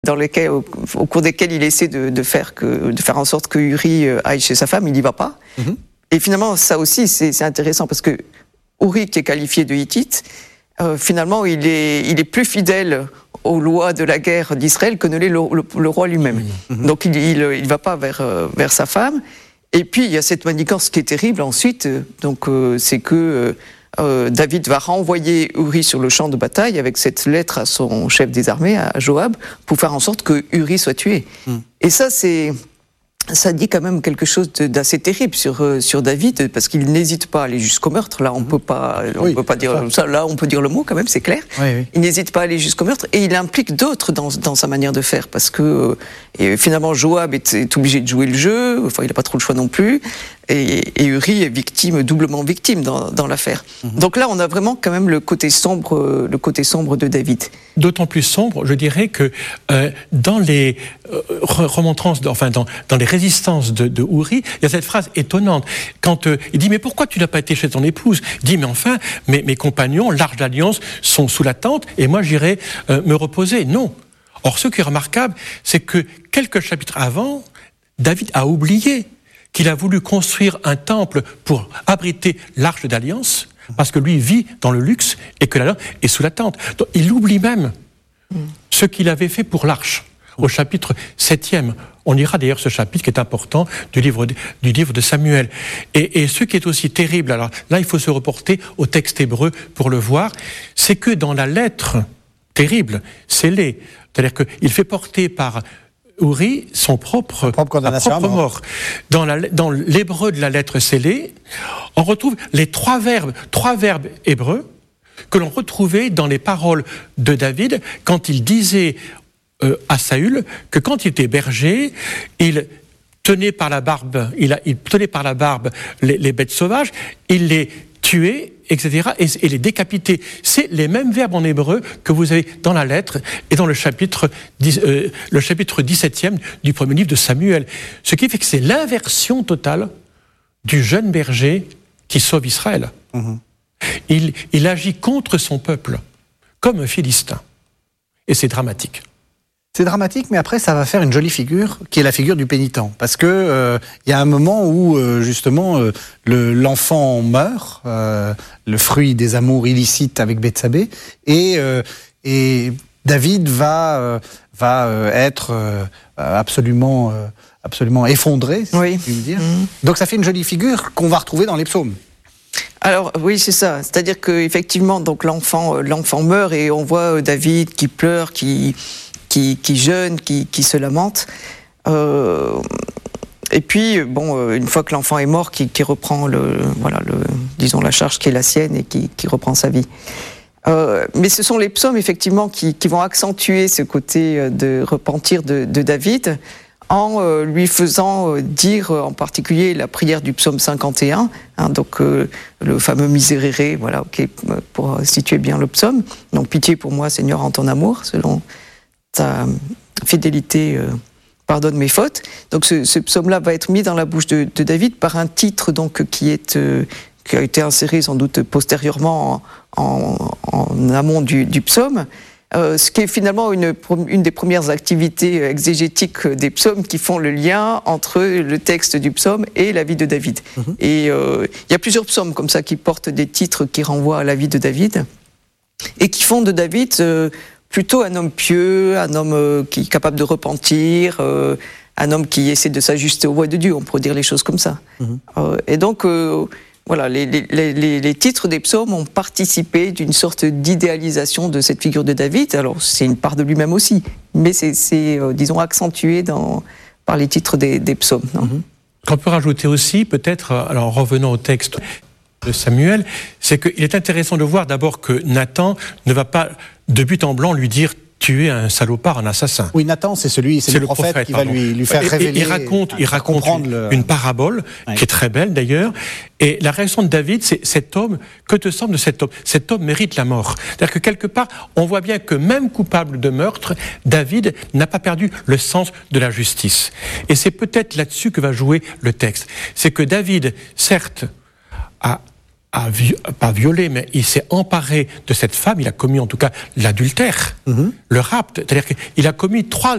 au cours desquels il essaie de faire en sorte que Uri aille chez sa femme, il n'y va pas. Mm-hmm. Et finalement, ça aussi, c'est intéressant, parce que Uri, qui est qualifié de hittite, finalement, il est plus fidèle aux lois de la guerre d'Israël que ne l'est le roi lui-même. Mm-hmm. Donc il va pas vers sa femme. Et puis, il y a cette manigance qui est terrible ensuite, c'est que David va renvoyer Uri sur le champ de bataille avec cette lettre à son chef des armées, à Joab, pour faire en sorte que Uri soit tué. Et ça dit quand même quelque chose d'assez terrible sur David, parce qu'il n'hésite pas à aller jusqu'au meurtre. Là, on peut pas dire ça. Là, on peut dire le mot quand même, c'est clair. Oui. Il n'hésite pas à aller jusqu'au meurtre, et il implique d'autres dans sa manière de faire, parce que finalement Joab est obligé de jouer le jeu. Enfin, il n'a pas trop le choix non plus. Et Uri est doublement victime dans l'affaire. Donc là, on a vraiment quand même le côté sombre de David. D'autant plus sombre, je dirais que dans les remontrances, dans les résistances de Uri, il y a cette phrase étonnante. Quand il dit « Mais pourquoi tu n'as pas été chez ton épouse ?» Il dit « Mais enfin, mes compagnons, l'Arche d'Alliance, sont sous la tente, et moi j'irai me reposer. » Non. Or, ce qui est remarquable, c'est que quelques chapitres avant, David a oublié qu'il a voulu construire un temple pour abriter l'Arche d'Alliance, parce que lui vit dans le luxe et que l'Alliance est sous la tente. Donc, il oublie même ce qu'il avait fait pour l'Arche, au chapitre 7e. On lira d'ailleurs ce chapitre qui est important du livre de Samuel. Et ce qui est aussi terrible, alors là il faut se reporter au texte hébreu pour le voir, c'est que dans la lettre terrible, scellée, c'est-à-dire qu'il fait porter par Uri son propre mort. Dans l'hébreu de la lettre scellée, on retrouve les trois verbes hébreux que l'on retrouvait dans les paroles de David quand il disait à Saül que quand il était berger, il tenait par la barbe, les bêtes sauvages, il les tuait, etc., et les décapiter. C'est les mêmes verbes en hébreu que vous avez dans la lettre et dans le chapitre 17e du premier livre de Samuel. Ce qui fait que c'est l'inversion totale du jeune berger qui sauve Israël. Il agit contre son peuple, comme un Philistin. Et c'est dramatique. C'est dramatique, mais après, ça va faire une jolie figure, qui est la figure du pénitent. Parce que y a un moment où, justement, l'enfant meurt, le fruit des amours illicites avec Bethsabée, et David va être absolument effondré, si je puis dire. Donc ça fait une jolie figure qu'on va retrouver dans les psaumes. Alors oui, c'est ça. C'est-à-dire qu'effectivement, donc l'enfant meurt, et on voit David qui pleure, qui jeûne, qui se lamente. Et puis, une fois que l'enfant est mort, qui reprend la charge qui est la sienne et qui reprend sa vie. Mais ce sont les psaumes, effectivement, qui vont accentuer ce côté de repentir de David, en lui faisant dire en particulier la prière du psaume 51, le fameux Miserere, pour situer bien le psaume. Donc, pitié pour moi, Seigneur, en ton amour, selon ta fidélité, pardonne mes fautes. Donc ce psaume-là va être mis dans la bouche de David par un titre qui a été inséré sans doute postérieurement en amont du psaume, ce qui est finalement une des premières activités exégétiques des psaumes qui font le lien entre le texte du psaume et la vie de David. Et il y a plusieurs psaumes comme ça qui portent des titres qui renvoient à la vie de David et qui font de David plutôt un homme pieux, un homme qui est capable de repentir, un homme qui essaie de s'ajuster aux voies de Dieu, on pourrait dire les choses comme ça. Et donc, les titres des psaumes ont participé d'une sorte d'idéalisation de cette figure de David. Alors, c'est une part de lui-même aussi, mais c'est disons, accentué par les titres des psaumes. On peut rajouter aussi, peut-être, alors en revenant au texte de Samuel, c'est qu'il est intéressant de voir d'abord que Nathan ne va pas de but en blanc lui dire « tu es un salopard, un assassin ». Oui, Nathan, c'est le prophète qui va lui faire révéler. Il raconte une parabole qui est très belle d'ailleurs, et la réaction de David, c'est « cet homme, que te semble de cet homme ? Cet homme mérite la mort ». C'est-à-dire que quelque part, on voit bien que même coupable de meurtre, David n'a pas perdu le sens de la justice. Et c'est peut-être là-dessus que va jouer le texte. C'est que David, certes, a pas violé, mais il s'est emparé de cette femme, il a commis en tout cas l'adultère, le rapt, c'est-à-dire qu'il a commis 3